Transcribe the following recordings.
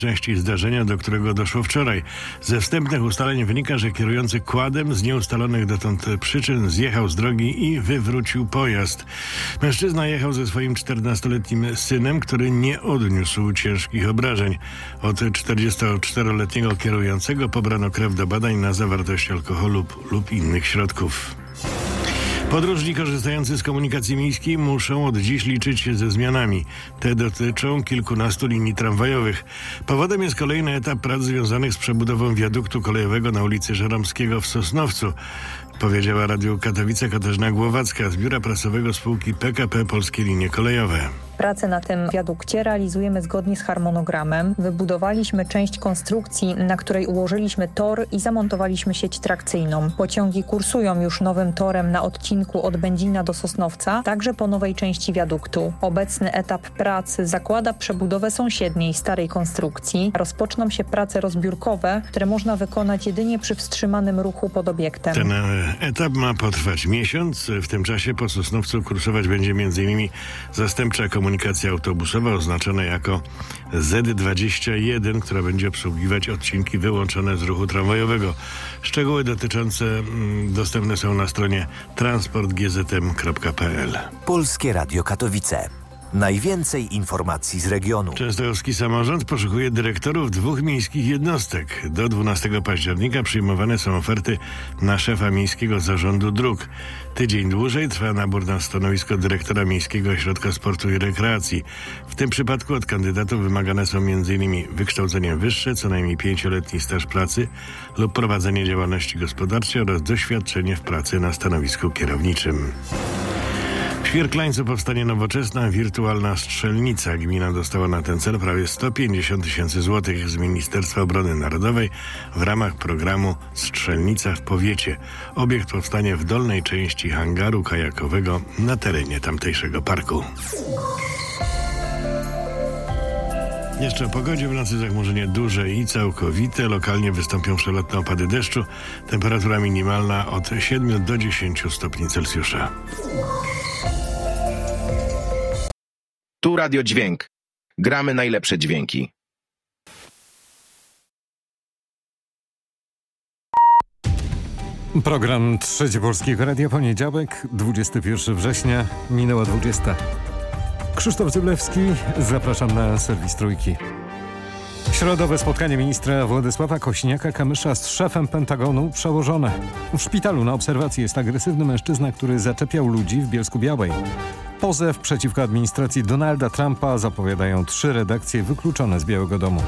części zdarzenia, do którego doszło wczoraj. Ze wstępnych ustaleń wynika, że kierujący quadem z nieustalonych dotąd przyczyn zjechał z drogi i wywrócił pojazd. Mężczyzna jechał ze swoim 14-letnim synem, który nie odniósł ciężkich obrażeń. Od 44-letniego kierującego pobrano krew do badań na zawartość alkoholu lub innych środków. Podróżni korzystający z komunikacji miejskiej muszą od dziś liczyć się ze zmianami. Te dotyczą kilkunastu linii tramwajowych. Powodem jest kolejny etap prac związanych z przebudową wiaduktu kolejowego na ulicy Żeromskiego w Sosnowcu, powiedziała Radiu Katowice Katarzyna Głowacka z biura prasowego spółki PKP Polskie Linie Kolejowe. Prace na tym wiadukcie realizujemy zgodnie z harmonogramem. Wybudowaliśmy część konstrukcji, na której ułożyliśmy tor i zamontowaliśmy sieć trakcyjną. Pociągi kursują już nowym torem na odcinku od Będzina do Sosnowca, także po nowej części wiaduktu. Obecny etap pracy zakłada przebudowę sąsiedniej, starej konstrukcji. Rozpoczną się prace rozbiórkowe, które można wykonać jedynie przy wstrzymanym ruchu pod obiektem. Ten etap ma potrwać miesiąc. W tym czasie po Sosnowcu kursować będzie m.in. zastępcza komunikacja autobusowa oznaczona jako Z21, która będzie obsługiwać odcinki wyłączone z ruchu tramwajowego. Szczegóły dotyczące dostępne są na stronie transportgzm.pl. Polskie Radio Katowice. Najwięcej informacji z regionu. Częstochowski samorząd poszukuje dyrektorów 2 miejskich jednostek. Do 12 października przyjmowane są oferty na szefa Miejskiego Zarządu Dróg. Tydzień dłużej trwa nabór na stanowisko dyrektora Miejskiego Ośrodka Sportu i Rekreacji. W tym przypadku od kandydatów wymagane są m.in. wykształcenie wyższe, co najmniej 5-letni staż pracy lub prowadzenie działalności gospodarczej oraz doświadczenie w pracy na stanowisku kierowniczym. W Świerklańcu powstanie nowoczesna wirtualna strzelnica. Gmina dostała na ten cel prawie 150 000 złotych z Ministerstwa Obrony Narodowej w ramach programu Strzelnica w powiecie. Obiekt powstanie w dolnej części hangaru kajakowego na terenie tamtejszego parku. Jeszcze o pogodzie. W nocy zachmurzenie duże i całkowite. Lokalnie wystąpią przelotne opady deszczu. Temperatura minimalna od 7 do 10 stopni Celsjusza. Tu Radio Dźwięk. Gramy najlepsze dźwięki. Program Trzeci Polskiego Radia, poniedziałek, 21 września, minęła 20. Krzysztof Zyblewski, zapraszam na serwis Trójki. Środowe spotkanie ministra Władysława Kosiniaka-Kamysza z szefem Pentagonu przełożone. W szpitalu na obserwacji jest agresywny mężczyzna, który zaczepiał ludzi w Bielsku-Białej. Pozew przeciwko administracji Donalda Trumpa zapowiadają 3 redakcje wykluczone z Białego Domu.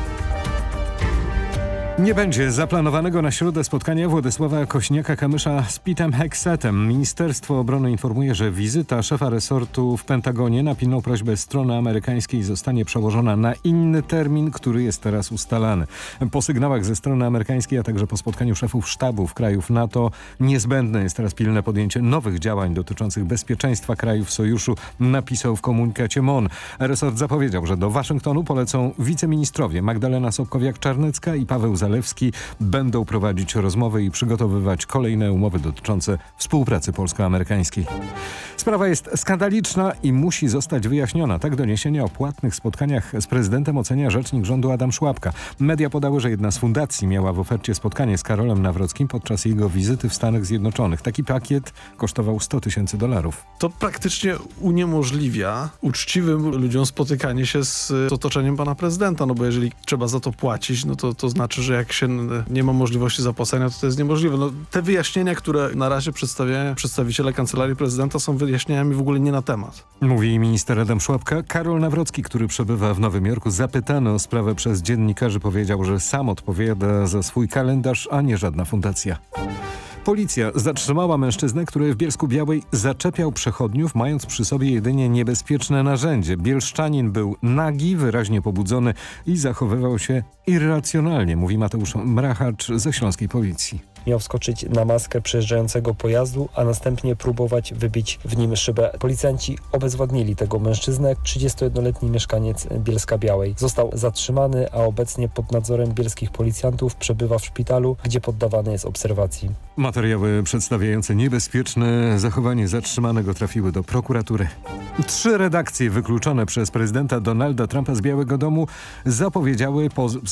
Nie będzie zaplanowanego na środę spotkania Władysława Kosiniaka-Kamysza z Petem Heksetem. Ministerstwo Obrony informuje, że wizyta szefa resortu w Pentagonie na pilną prośbę strony amerykańskiej zostanie przełożona na inny termin, który jest teraz ustalany. Po sygnałach ze strony amerykańskiej, a także po spotkaniu szefów sztabów krajów NATO niezbędne jest teraz pilne podjęcie nowych działań dotyczących bezpieczeństwa krajów sojuszu, napisał w komunikacie MON. Resort zapowiedział, że do Waszyngtonu polecą wiceministrowie Magdalena Sobkowiak-Czarnecka i Paweł Zalewski będą prowadzić rozmowy i przygotowywać kolejne umowy dotyczące współpracy polsko-amerykańskiej. Sprawa jest skandaliczna i musi zostać wyjaśniona. Tak doniesienia o płatnych spotkaniach z prezydentem ocenia rzecznik rządu Adam Szłapka. Media podały, że jedna z fundacji miała w ofercie spotkanie z Karolem Nawrockim podczas jego wizyty w Stanach Zjednoczonych. Taki pakiet kosztował $100 000. To praktycznie uniemożliwia uczciwym ludziom spotykanie się z otoczeniem pana prezydenta, no bo jeżeli trzeba za to płacić, no to znaczy, że jak się nie ma możliwości zapłacenia, to jest niemożliwe. No, te wyjaśnienia, które na razie przedstawiają przedstawiciele Kancelarii Prezydenta, są wyjaśnieniami w ogóle nie na temat. Mówi minister Adam Szłapka. Karol Nawrocki, który przebywa w Nowym Jorku, zapytany o sprawę przez dziennikarzy, powiedział, że sam odpowiada za swój kalendarz, a nie żadna fundacja. Policja zatrzymała mężczyznę, który w Bielsku-Białej zaczepiał przechodniów, mając przy sobie jedynie niebezpieczne narzędzie. Bielszczanin był nagi, wyraźnie pobudzony i zachowywał się irracjonalnie, mówi Mateusz Mrachacz ze Śląskiej Policji. miał wskoczyć na maskę przejeżdżającego pojazdu, a następnie próbować wybić w nim szybę. Policjanci obezwładnili tego mężczyznę. 31-letni mieszkaniec Bielska-Białej został zatrzymany, a obecnie pod nadzorem bielskich policjantów przebywa w szpitalu, gdzie poddawany jest obserwacji. Materiały przedstawiające niebezpieczne zachowanie zatrzymanego trafiły do prokuratury. 3 redakcje wykluczone przez prezydenta Donalda Trumpa z Białego Domu zapowiedziały